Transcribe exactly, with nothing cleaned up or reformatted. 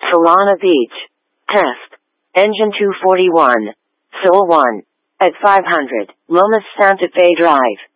Solana Beach. Test. Engine two forty-one. Sol one. At five hundred. Lomas Santa Fe Drive.